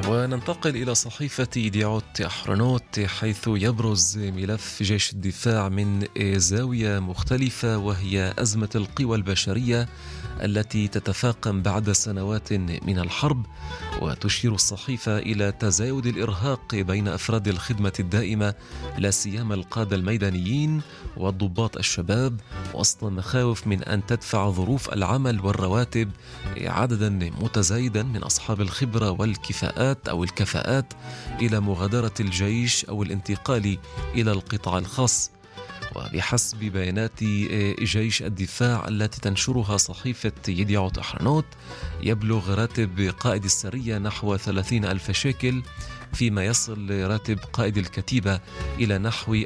وننتقل إلى صحيفة يديعوت أحرنوت، حيث يبرز ملف جيش الدفاع من زاوية مختلفة، وهي أزمة القوى البشرية التي تتفاقم بعد سنوات من الحرب. وتشير الصحيفة إلى تزايد الإرهاق بين أفراد الخدمة الدائمة، لا سيما القادة الميدانيين والضباط الشباب، وسط مخاوف من أن تدفع ظروف العمل والرواتب عددا متزايدا من أصحاب الخبرة والكفاءات أو الكفاءات إلى مغادرة الجيش أو الانتقال إلى القطاع الخاص. وبحسب بيانات جيش الدفاع التي تنشرها صحيفة يديعوت أحرنوت، يبلغ راتب قائد السرية نحو 30,000 شيكل، فيما يصل راتب قائد الكتيبة إلى نحو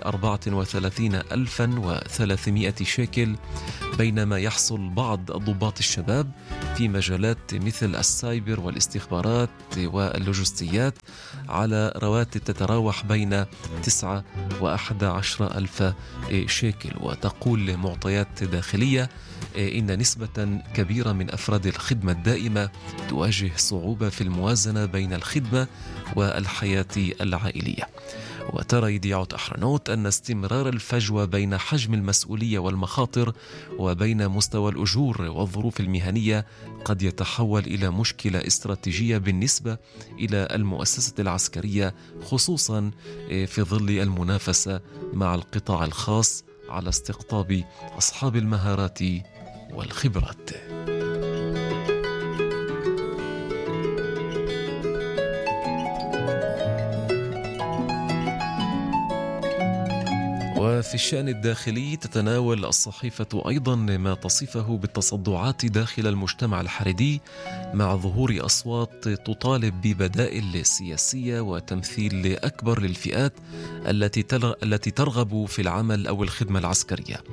34,300 شيكل، بينما يحصل بعض الضباط الشباب في مجالات مثل السايبر والاستخبارات واللوجستيات على رواتب تتراوح بين 9 و11,000 شيكل. وتقول معطيات داخلية إن نسبة كبيرة من أفراد الخدمة الدائمة تواجه صعوبة في الموازنة بين الخدمة والحياة العائلية. وترى يديعوت أحرنوت أن استمرار الفجوة بين حجم المسؤولية والمخاطر وبين مستوى الأجور والظروف المهنية قد يتحول إلى مشكلة استراتيجية بالنسبة إلى المؤسسة العسكرية، خصوصا في ظل المنافسة مع القطاع الخاص على استقطاب أصحاب المهارات والخبرات. وفي الشأن الداخلي تتناول الصحيفة أيضا ما تصفه بالتصدعات داخل المجتمع الحريدي، مع ظهور أصوات تطالب ببدائل سياسية وتمثيل أكبر للفئات التي ترغب في العمل أو الخدمة العسكرية.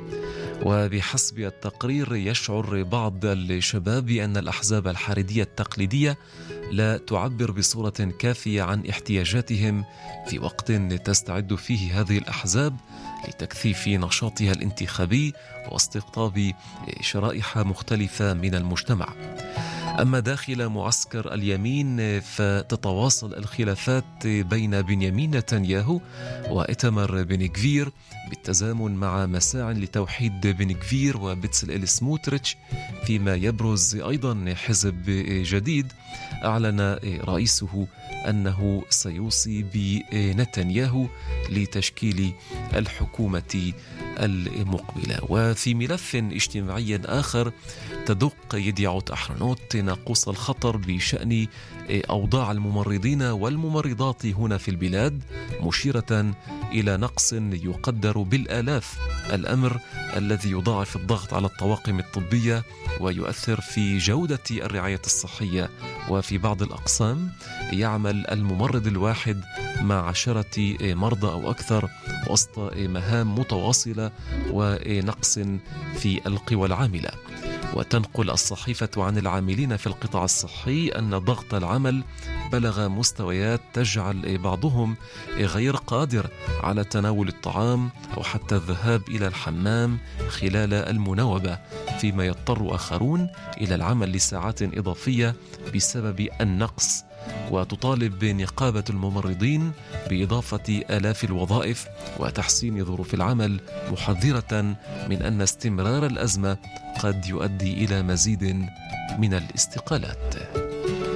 وبحسب التقرير يشعر بعض الشباب بأن الأحزاب الحريدية التقليدية لا تعبر بصورة كافية عن احتياجاتهم، في وقت تستعد فيه هذه الأحزاب لتكثيف نشاطها الانتخابي واستقطاب شرائح مختلفة من المجتمع. أما داخل معسكر اليمين فتتواصل الخلافات بين بنيامين نتنياهو وإيتمار بن غفير بالتزامن مع مساع لتوحيد بن غفير وبتسلئيل سموتريتش، فيما يبرز أيضا حزب جديد أعلن رئيسه أنه سيوصي بنتنياهو لتشكيل الحكومة المقبلة. وفي ملف اجتماعي آخر تدق يديعوت أحرنوت ناقوس الخطر بشأن أوضاع الممرضين والممرضات هنا في البلاد، مشيرة إلى نقص يقدر بالآلاف، الأمر الذي يضاعف الضغط على الطواقم الطبية ويؤثر في جودة الرعاية الصحية. وفي بعض الأقسام يعمل الممرض الواحد مع 10 مرضى أو أكثر، وسط مهام متواصلة ونقص في القوى العاملة. وتنقل الصحيفة عن العاملين في القطاع الصحي أن ضغط العمل بلغ مستويات تجعل بعضهم غير قادر على تناول الطعام أو حتى الذهاب إلى الحمام خلال المناوبة، فيما يضطر آخرون إلى العمل لساعات إضافية بسبب النقص. وتطالب نقابة الممرضين بإضافة آلاف الوظائف وتحسين ظروف العمل، محذرة من أن استمرار الأزمة قد يؤدي إلى مزيد من الاستقالات.